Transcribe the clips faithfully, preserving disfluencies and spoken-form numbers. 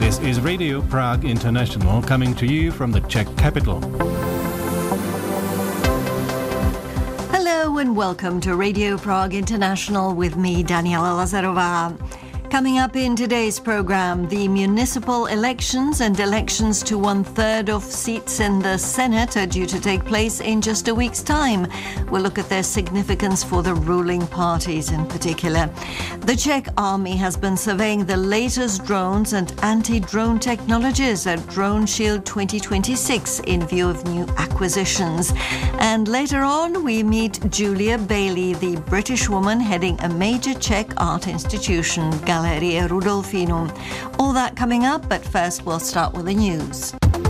This is Radio Prague International coming to you from the Czech capital. Hello and welcome to Radio Prague International with me, Daniela Lazarová. Coming up in today's program, the municipal elections and elections to one-third of seats in the Senate are due to take place in just a week's time. We'll look at their significance for the ruling parties in particular. The Czech army has been surveying the latest drones and anti-drone technologies at Drone Shield twenty twenty-six in view of new acquisitions. And later on, we meet Julia Bailey, the British woman heading a major Czech art institution, Galerie Rudolfinum. All that coming up, but first we'll start with the news.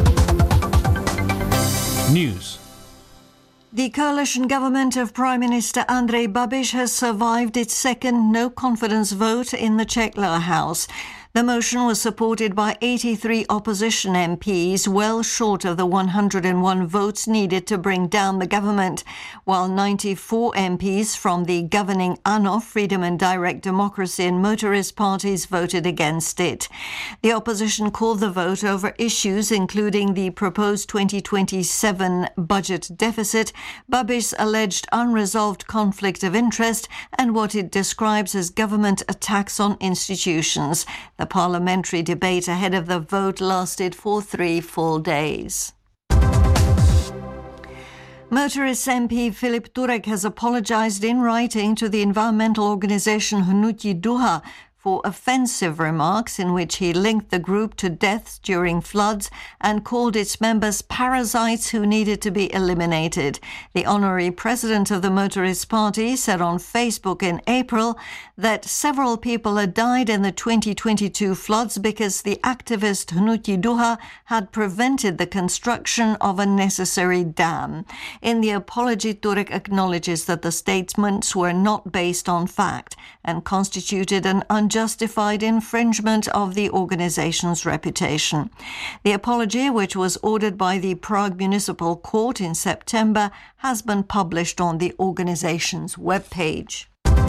News. The coalition government of Prime Minister Andrej Babiš has survived its second no-confidence vote in the Czech lower house. The motion was supported by eighty-three opposition M Ps, well short of the one hundred one votes needed to bring down the government, while ninety-four M Ps from the governing ANO, Freedom and Direct Democracy and Motorist parties voted against it. The opposition called the vote over issues including the proposed twenty twenty-seven budget deficit, Babiš's alleged unresolved conflict of interest, and what it describes as government attacks on institutions. The parliamentary debate ahead of the vote lasted for three full days. Motorist M P Filip Turek has apologised in writing to the environmental organisation Hnutí Duha for offensive remarks in which he linked the group to deaths during floods and called its members parasites who needed to be eliminated. The honorary president of the Motorist Party said on Facebook in April that several people had died in the twenty twenty-two floods because the activist Hnutí Duha had prevented the construction of a necessary dam. In the apology, Turek acknowledges that the statements were not based on fact and constituted an unjustified justified infringement of the organization's reputation. The apology, which was ordered by the Prague Municipal Court in September, has been published on the organization's webpage.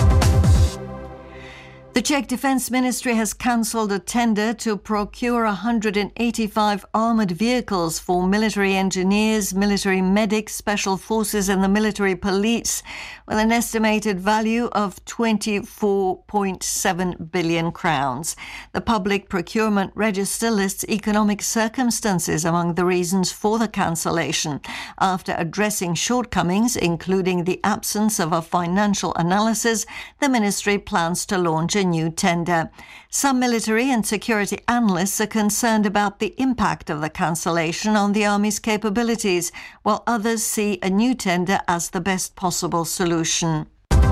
The Czech Defence Ministry has cancelled a tender to procure one hundred eighty-five armoured vehicles for military engineers, military medics, special forces and the military police, with an estimated value of twenty-four point seven billion crowns. The Public Procurement Register lists economic circumstances among the reasons for the cancellation. After addressing shortcomings, including the absence of a financial analysis, the ministry plans to launch a new tender. Some military and security analysts are concerned about the impact of the cancellation on the Army's capabilities, while others see a new tender as the best possible solution.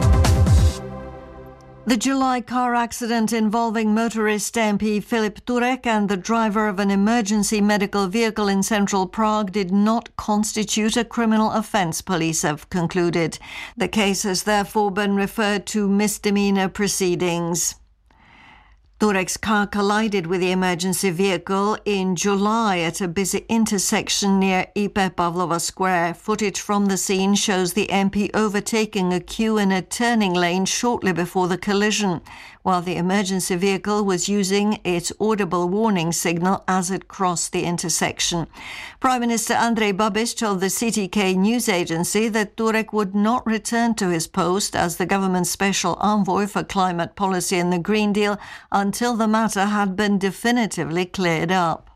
The July car accident involving motorist M P Filip Turek and the driver of an emergency medical vehicle in central Prague did not constitute a criminal offence, police have concluded. The case has therefore been referred to misdemeanour proceedings. Turek's car collided with the emergency vehicle in July at a busy intersection near I P Pavlova Square. Footage from the scene shows the M P overtaking a queue in a turning lane shortly before the collision, while the emergency vehicle was using its audible warning signal as it crossed the intersection. Prime Minister Andrej Babiš told the C T K news agency that Turek would not return to his post as the government's special envoy for climate policy and the Green Deal until the matter had been definitively cleared up.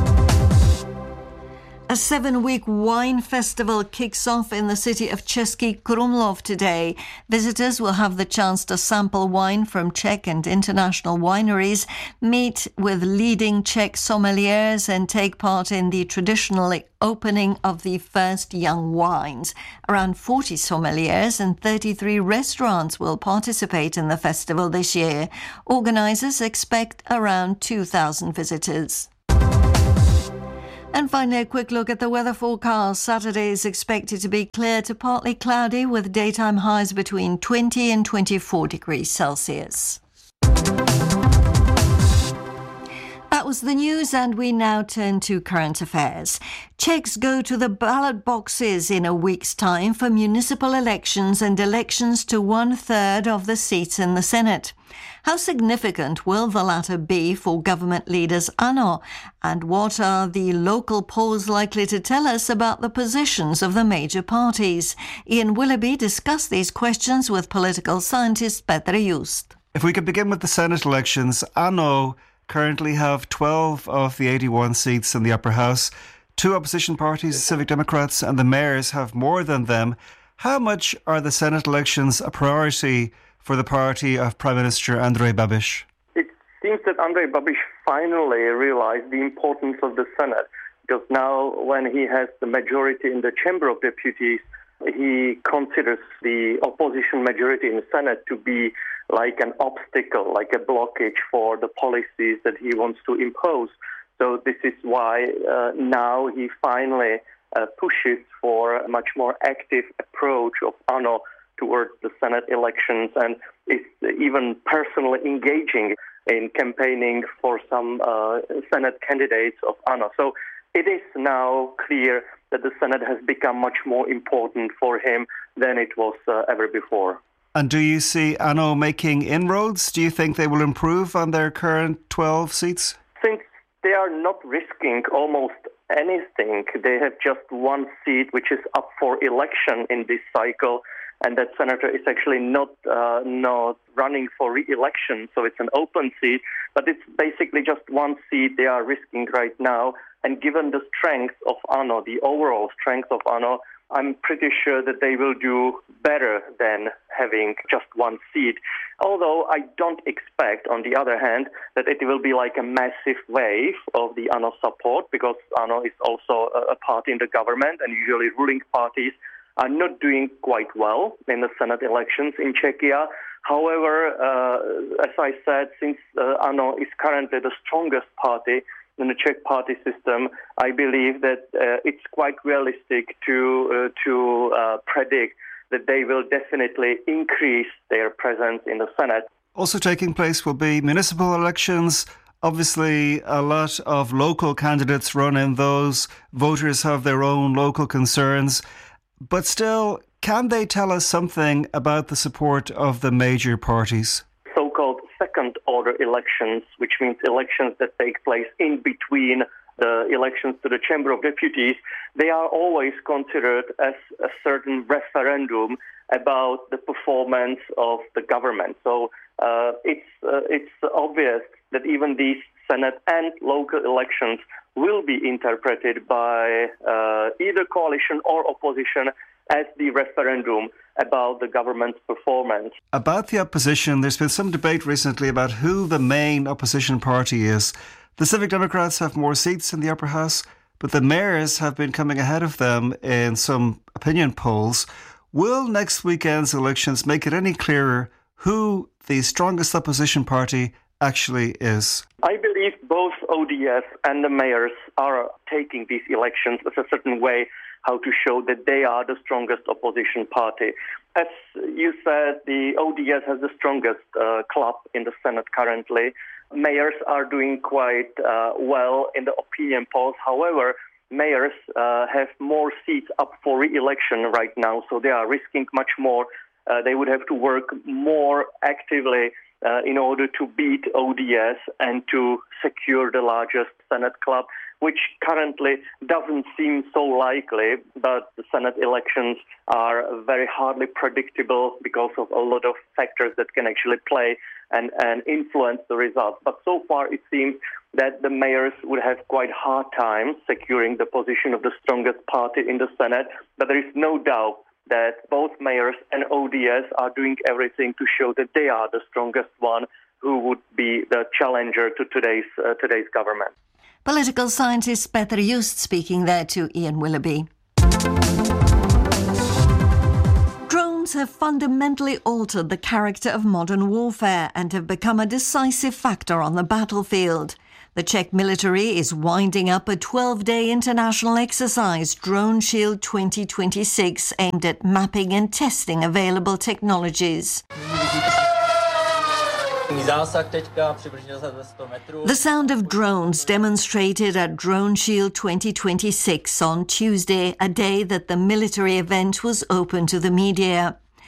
A seven-week wine festival kicks off in the city of Český Krumlov today. Visitors will have the chance to sample wine from Czech and international wineries, meet with leading Czech sommeliers and take part in the traditional opening of the first young wines. Around forty sommeliers and thirty-three restaurants will participate in the festival this year. Organisers expect around two thousand visitors. And finally, a quick look at the weather forecast. Saturday is expected to be clear to partly cloudy with daytime highs between twenty and twenty-four degrees Celsius. That was the news, and we now turn to current affairs. Czechs go to the ballot boxes in a week's time for municipal elections and elections to one-third of the seats in the Senate. How significant will the latter be for government leaders ANO? And what are the local polls likely to tell us about the positions of the major parties? Ian Willoughby discussed these questions with political scientist Petr Just. If we could begin with the Senate elections, ANO currently have twelve of the eighty-one seats in the upper house. Two opposition parties, the Civic Democrats and the Mayors, have more than them. How much are the Senate elections a priority for the party of Prime Minister Andrej Babiš? It seems that Andrej Babiš finally realized the importance of the Senate, because now when he has the majority in the Chamber of Deputies, he considers the opposition majority in the Senate to be like an obstacle, like a blockage for the policies that he wants to impose. So this is why uh, now he finally uh, pushes for a much more active approach of ANO towards the Senate elections, and is even personally engaging in campaigning for some uh, Senate candidates of ANO. So it is now clear that the Senate has become much more important for him than it was uh, ever before. And do you see ANO making inroads? Do you think they will improve on their current twelve seats? Since they are not risking almost anything, they have just one seat which is up for election in this cycle, and that senator is actually not uh, not running for re-election, so it's an open seat, but it's basically just one seat they are risking right now. And given the strength of ANO, the overall strength of ANO, I'm pretty sure that they will do better than having just one seat. Although I don't expect, on the other hand, that it will be like a massive wave of the ANO support, because ANO is also a party in the government, and usually ruling parties are not doing quite well in the Senate elections in Czechia. However, uh, as I said, since uh, ANO is currently the strongest party in the Czech party system, I believe that uh, it's quite realistic to uh, to uh, predict that they will definitely increase their presence in the Senate. Also taking place will be municipal elections. Obviously, a lot of local candidates run in those. Voters have their own local concerns. But still, can they tell us something about the support of the major parties? So-called second-order elections, which means elections that take place in between the elections to the Chamber of Deputies, they are always considered as a certain referendum about the performance of the government. So uh, it's uh, it's obvious that even these Senate and local elections will be interpreted by uh, either coalition or opposition as the referendum about the government's performance. About the opposition, there's been some debate recently about who the main opposition party is. The Civic Democrats have more seats in the upper house, but the mayors have been coming ahead of them in some opinion polls. Will next weekend's elections make it any clearer who the strongest opposition party actually is? I believe both O D S and the mayors are taking these elections as a certain way how to show that they are the strongest opposition party. As you said, the O D S has the strongest uh, club in the Senate currently. Mayors are doing quite uh, well in the opinion polls. However, mayors uh, have more seats up for re-election right now, so they are risking much more. Uh, they would have to work more actively uh, in order to beat O D S and to secure the largest Senate club, which currently doesn't seem so likely, but the Senate elections are very hardly predictable because of a lot of factors that can actually play and, and influence the results. But so far it seems that the mayors would have quite hard time securing the position of the strongest party in the Senate, but there is no doubt that both mayors and O D S are doing everything to show that they are the strongest one who would be the challenger to today's uh, today's government. Political scientist Petr Just speaking there to Ian Willoughby. Drones have fundamentally altered the character of modern warfare and have become a decisive factor on the battlefield. The Czech military is winding up a twelve-day international exercise, Drone Shield twenty twenty-six, aimed at mapping and testing available technologies. The sound of drones demonstrated at Drone Shield twenty twenty-six on Tuesday, a day that the military event was open to the media.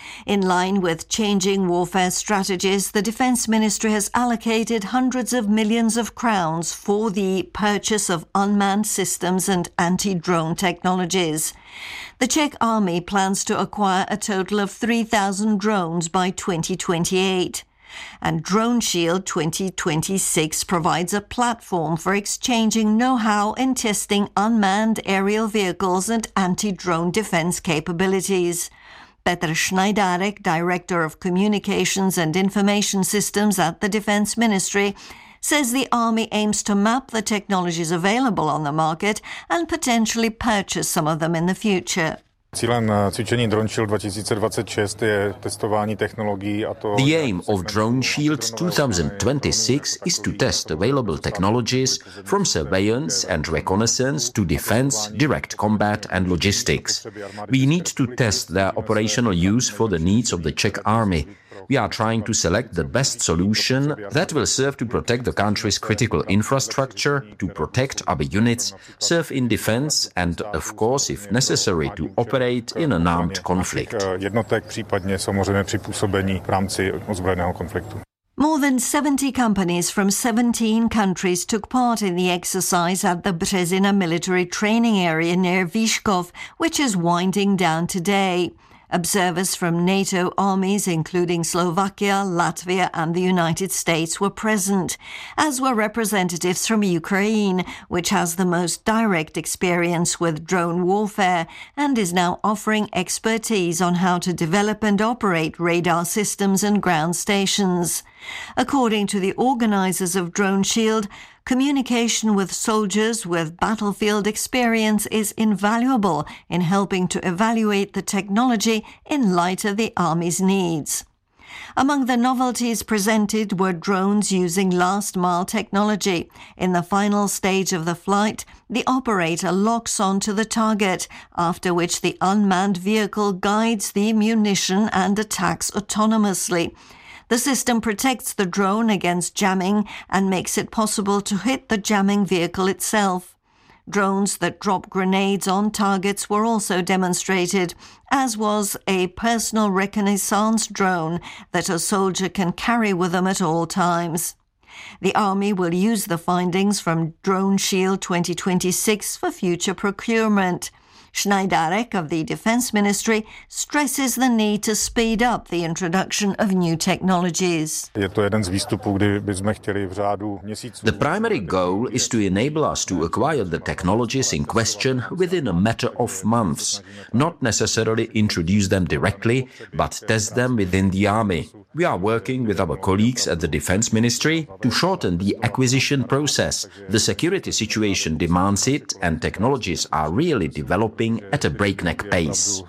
In line with changing warfare strategies, the Defence Ministry has allocated hundreds of millions of crowns for the purchase of unmanned systems and anti-drone technologies. The Czech army plans to acquire a total of three thousand drones by twenty twenty-eight. And Drone Shield twenty twenty-six provides a platform for exchanging know-how and testing unmanned aerial vehicles and anti-drone defence capabilities. Petr Schneidarek, Director of Communications and Information Systems at the Defence Ministry, says the army aims to map the technologies available on the market and potentially purchase some of them in the future. Cílem cvičení Drone Shield twenty twenty-six je testování technologií a to. The aim of Drone Shield twenty twenty-six is to test available technologies from surveillance and reconnaissance to defense, direct combat and logistics. We need to test their operational use for the needs of the Czech army. We are trying to select the best solution that will serve to protect the country's critical infrastructure, to protect our units, serve in defense and, of course, if necessary, to operate in an armed conflict. Jednotek, případně samozřejmě při působení v rámci ozbrojeného konfliktu. More than seventy companies from seventeen countries took part in the exercise at the Březina military training area near Vyškov, which is winding down today. Observers from NATO armies, including Slovakia, Latvia and the United States, were present, as were representatives from Ukraine, which has the most direct experience with drone warfare and is now offering expertise on how to develop and operate radar systems and ground stations. According to the organisers of Drone Shield, communication with soldiers with battlefield experience is invaluable in helping to evaluate the technology in light of the Army's needs. Among the novelties presented were drones using last-mile technology. In the final stage of the flight, the operator locks onto the target, after which the unmanned vehicle guides the munition and attacks autonomously. The system protects the drone against jamming and makes it possible to hit the jamming vehicle itself. Drones that drop grenades on targets were also demonstrated, as was a personal reconnaissance drone that a soldier can carry with them at all times. The Army will use the findings from Drone Shield twenty twenty-six for future procurement. Schneidarek of the Defence Ministry stresses the need to speed up the introduction of new technologies. Je to jeden z výstupů, kdy bychom chtěli v řádu měsíců. The primary goal is to enable us to acquire the technologies in question within a matter of months, not necessarily introduce them directly, but test them within the army. We are working with our colleagues at the Defence Ministry to shorten the acquisition process. The security situation demands it, and technologies are really developing at a breakneck pace.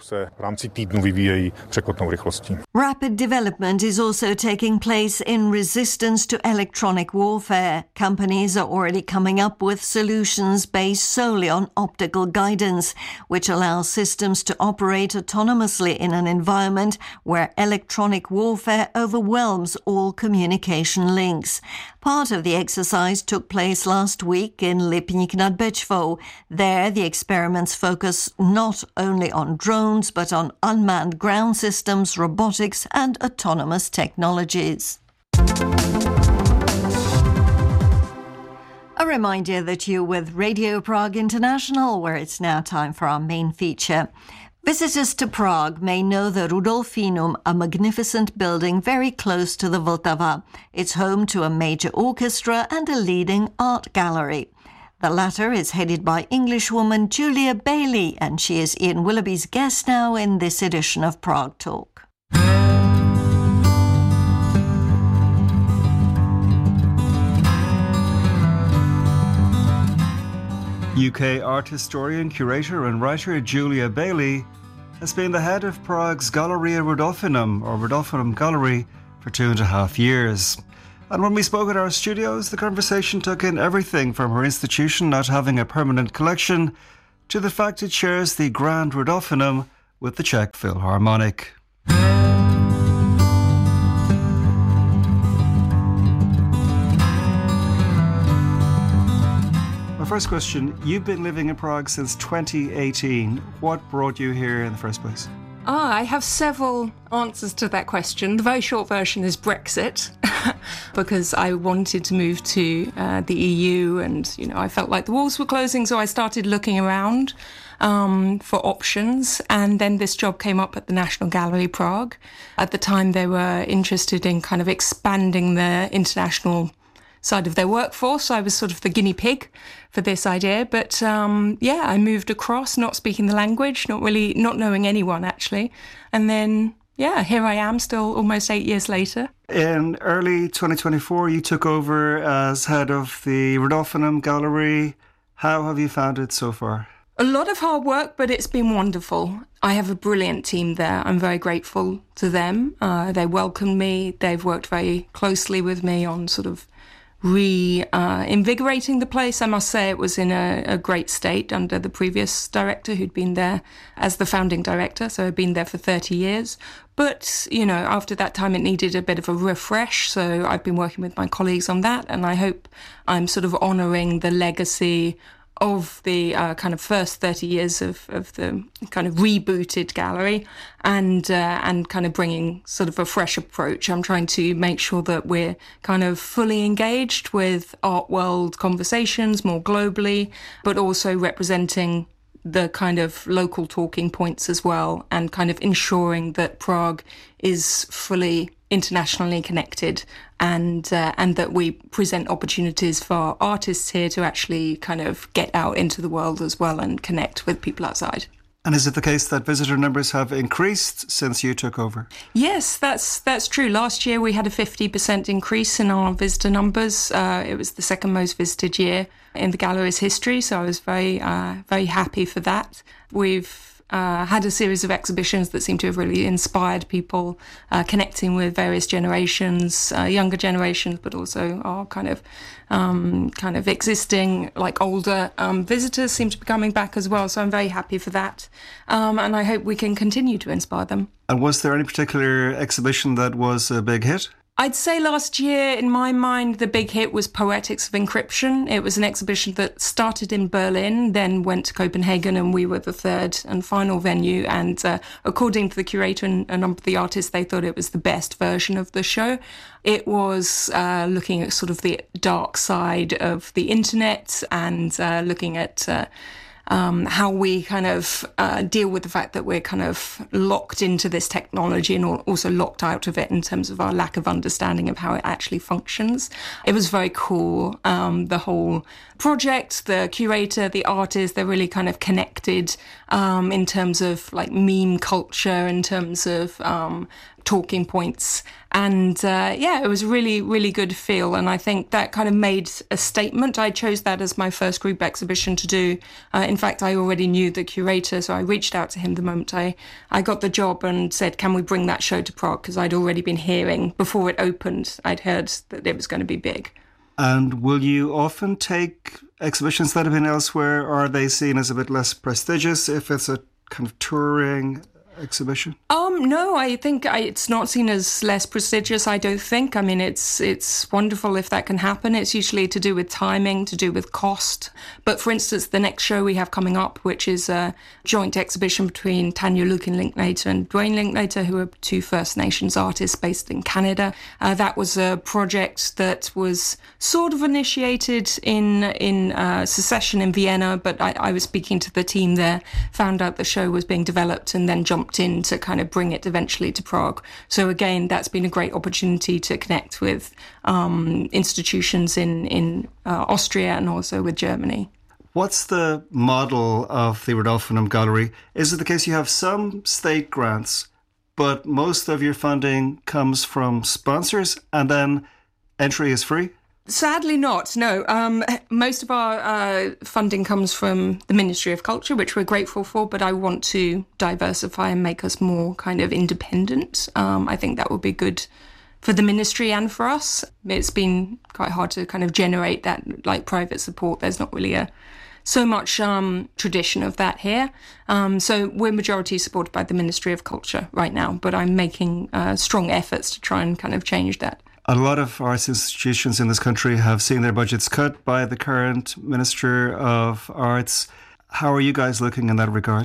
Rapid development is also taking place in resistance to electronic warfare. Companies are already coming up with solutions based solely on optical guidance, which allows systems to operate autonomously in an environment where electronic warfare overwhelms all communication links. Part of the exercise took place last week in Lipník nad Bečvou. There, the experiments focus not only on drones, but on unmanned ground systems, robotics and autonomous technologies. A reminder that you're with Radio Prague International, where it's now time for our main feature. Visitors to Prague may know the Rudolfinum, a magnificent building very close to the Vltava. It's home to a major orchestra and a leading art gallery. The latter is headed by Englishwoman Julia Bailey, and she is Ian Willoughby's guest now in this edition of Prague Talk. U K art historian, curator and writer Julia Bailey has been the head of Prague's Galeria Rudolfinum, or Rudolfinum Gallery, for two and a half years. And when we spoke at our studios, the conversation took in everything from her institution not having a permanent collection to the fact it shares the Grand Rudolfinum with the Czech Philharmonic. My first question, you've been living in Prague since twenty eighteen. What brought you here in the first place? Ah, I have several answers to that question. The very short version is Brexit, because I wanted to move to uh, the E U, and you know I felt like the walls were closing, so I started looking around um, for options. And then this job came up at the National Gallery Prague. At the time, they were interested in kind of expanding their international side of their workforce. I was sort of the guinea pig for this idea. But um, yeah, I moved across, not speaking the language, not really, not knowing anyone actually. And then, yeah, here I am still almost eight years later. In early twenty twenty-four, you took over as head of the Rodolphinum Gallery. How have you found it so far? A lot of hard work, but it's been wonderful. I have a brilliant team there. I'm very grateful to them. Uh, they welcomed me. They've worked very closely with me on sort of re-invigorating uh, the place. I must say it was in a, a great state under the previous director who'd been there as the founding director, so I'd been there for thirty years. But, you know, after that time it needed a bit of a refresh, so I've been working with my colleagues on that, and I hope I'm sort of honouring the legacy of the uh, kind of first thirty years of, of the kind of rebooted gallery, and uh, and kind of bringing sort of a fresh approach. I'm trying to make sure that we're kind of fully engaged with art world conversations more globally, but also representing the kind of local talking points as well, and kind of ensuring that Prague is fully internationally connected, and uh, and that we present opportunities for artists here to actually kind of get out into the world as well and connect with people outside. And is it the case that visitor numbers have increased since you took over? Yes, that's that's true. Last year we had a fifty percent increase in our visitor numbers. Uh, it was the second most visited year in the gallery's history, so I was very, uh, very happy for that. We've Uh, had a series of exhibitions that seem to have really inspired people, uh, connecting with various generations, uh, younger generations, but also our kind of um, kind of existing, like older um, visitors seem to be coming back as well. So I'm very happy for that. Um, and I hope we can continue to inspire them. And was there any particular exhibition that was a big hit? I'd say last year, in my mind, the big hit was Poetics of Encryption. It was an exhibition that started in Berlin, then went to Copenhagen, and we were the third and final venue. And uh, according to the curator and a number of the artists, they thought it was the best version of the show. It was uh, looking at sort of the dark side of the internet, and uh, looking at Uh, Um, how we kind of uh, deal with the fact that we're kind of locked into this technology, and also locked out of it in terms of our lack of understanding of how it actually functions. It was very cool. Um, the whole project, the curator, the artist, they're really kind of connected um, in terms of like meme culture, in terms of um, talking points. And uh, yeah, it was really, really good feel. And I think that kind of made a statement. I chose that as my first group exhibition to do. Uh, in fact, I already knew the curator, so I reached out to him the moment I, I got the job and said, can we bring that show to Prague? Because I'd already been hearing, before it opened, I'd heard that it was going to be big. And will you often take exhibitions that have been elsewhere, or are they seen as a bit less prestigious if it's a kind of touring exhibition? Um, no, I think I, it's not seen as less prestigious, I don't think. I mean, it's it's wonderful if that can happen. It's usually to do with timing, to do with cost. But for instance, the next show we have coming up, which is a joint exhibition between Tanya Lukin-Linklater and Dwayne Linklater, who are two First Nations artists based in Canada. Uh, that was a project that was sort of initiated in in uh, Secession in Vienna, but I, I was speaking to the team there, found out the show was being developed, and then jumped in to kind of bring it eventually to Prague. So again, that's been a great opportunity to connect with um, institutions in, in uh, Austria and also with Germany. What's the model of the Rodolphinum Gallery? Is it the case you have some state grants, but most of your funding comes from sponsors and then entry is free? Sadly not, no. Um, most of our uh, funding comes from the Ministry of Culture, which we're grateful for, but I want to diversify and make us more kind of independent. Um, I think that would be good for the ministry and for us. It's been quite hard to kind of generate that like private support. There's not really a so much um, tradition of that here. Um, so we're majority supported by the Ministry of Culture right now, but I'm making uh, strong efforts to try and kind of change that. A lot of arts institutions in this country have seen their budgets cut by the current Minister of Arts. How are you guys looking in that regard?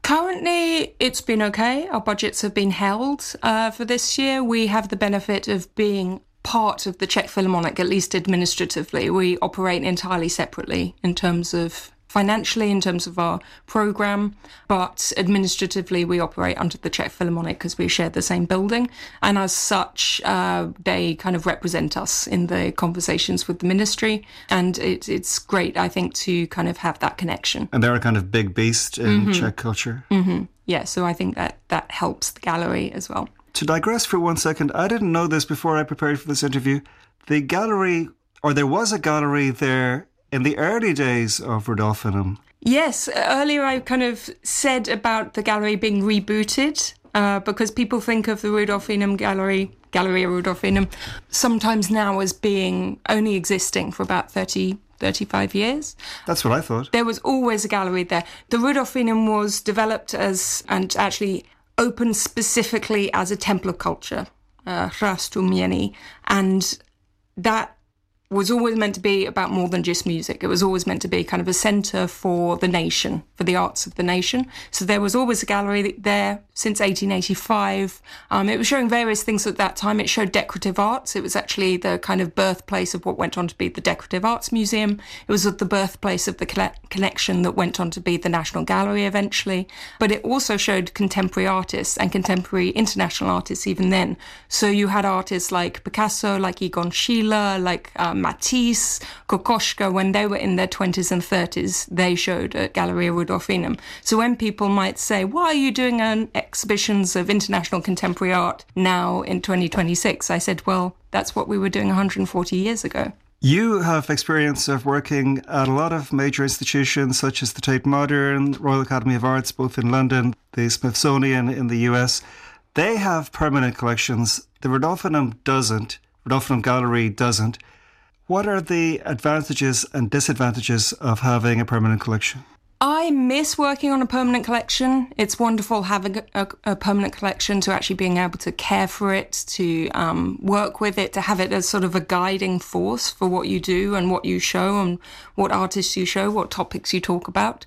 Currently, it's been okay. Our budgets have been held. Uh, for this year, we have the benefit of being part of the Czech Philharmonic, at least administratively. We operate entirely separately in terms of financially, in terms of our programme, but administratively we operate under the Czech Philharmonic because we share the same building, and as such uh, they kind of represent us in the conversations with the ministry, and it, it's great, I think, to kind of have that connection. And they're a kind of big beast in mm-hmm. Czech culture. Mm-hmm. Yeah, so I think that that helps the gallery as well. To digress for one second, I didn't know this before I prepared for this interview. The gallery, or there was a gallery there in the early days of Rudolfinum. Yes, earlier I kind of said about the gallery being rebooted uh, because people think of the Rudolfinum Gallery, Galleria Rudolfinum, sometimes now as being only existing for about thirty, thirty-five years. That's what I thought. There was always a gallery there. The Rudolfinum was developed as, and actually opened specifically as a temple of culture, uh, Hrastumění, and that was always meant to be about more than just music. It was always meant to be kind of a centre for the nation, for the arts of the nation. So there was always a gallery there since eighteen eighty-five. Um, it was showing various things at that time. It showed decorative arts. It was actually the kind of birthplace of what went on to be the Decorative Arts Museum. It was the birthplace of the collection that went on to be the National Gallery eventually. But it also showed contemporary artists and contemporary international artists even then. So you had artists like Picasso, like Egon Schiele, like um, Matisse, Kokoschka. When they were in their twenties and thirties, they showed at Galleria Rudolfinum. So when people might say, why are you doing an exhibitions of international contemporary art now in twenty twenty-six? I said, well, that's what we were doing one hundred forty years ago. You have experience of working at a lot of major institutions such as the Tate Modern, Royal Academy of Arts, both in London, the Smithsonian in the U S. They have permanent collections. The Rudolfinum doesn't. Rudolfinum Gallery doesn't. What are the advantages and disadvantages of having a permanent collection? I miss working on a permanent collection. It's wonderful having a, a permanent collection, to actually being able to care for it, to um, work with it, to have it as sort of a guiding force for what you do and what you show and what artists you show, what topics you talk about.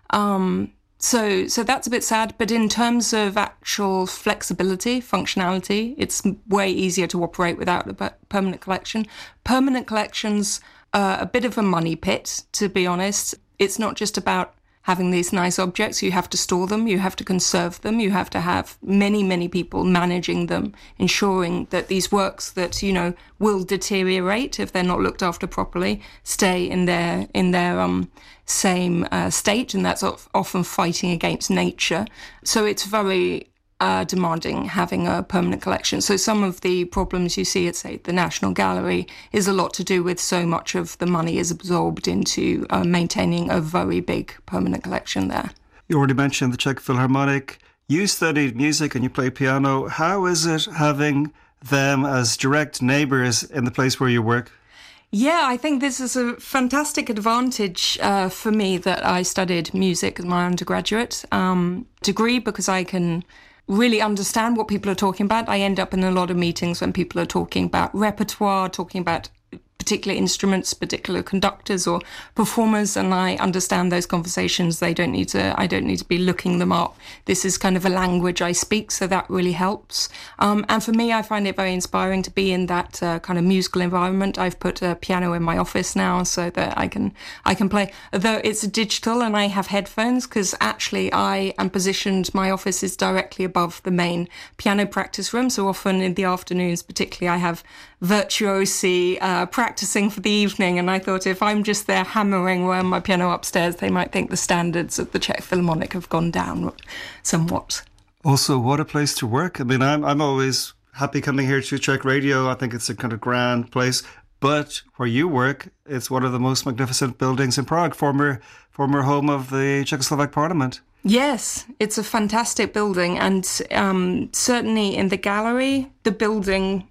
Um, So so that's a bit sad, but in terms of actual flexibility, functionality, it's way easier to operate without a permanent collection. Permanent collections are a bit of a money pit, to be honest. It's not just about having these nice objects. You have to store them, you have to conserve them, you have to have many, many people managing them, ensuring that these works that, you know, will deteriorate if they're not looked after properly, stay in their in their um same uh, state, and that's often fighting against nature. So it's very uh, demanding having a permanent collection. So some of the problems you see at, say, the National Gallery is a lot to do with so much of the money is absorbed into uh, maintaining a very big permanent collection there. You already mentioned the Czech Philharmonic. You studied music and you play piano. How is it having them as direct neighbours in the place where you work? Yeah, I think this is a fantastic advantage uh, for me that I studied music as my undergraduate um, degree, because I can really understand what people are talking about. I end up in a lot of meetings when people are talking about repertoire, talking about particular instruments, particular conductors or performers, and I understand those conversations. They don't need to, I don't need to be looking them up. This is kind of a language I speak, so that really helps. Um, and for me, I find it very inspiring to be in that uh, kind of musical environment. I've put a piano in my office now so that I can I can play, though it's digital and I have headphones, because actually I am positioned, my office is directly above the main piano practice room. So often in the afternoons, particularly, I have virtuosi uh, practicing for the evening, and I thought if I'm just there hammering around my piano upstairs, they might think the standards of the Czech Philharmonic have gone down somewhat. Also, what a place to work. I mean, I'm I'm always happy coming here to Czech Radio. I think it's a kind of grand place. But where you work, it's one of the most magnificent buildings in Prague, former former home of the Czechoslovak Parliament. Yes, it's a fantastic building, and um, certainly in the gallery, the building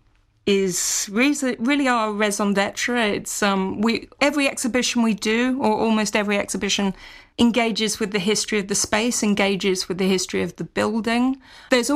is really, really our raison d'etre. It's um, we every exhibition we do, or almost every exhibition, engages with the history of the space, engages with the history of the building. There's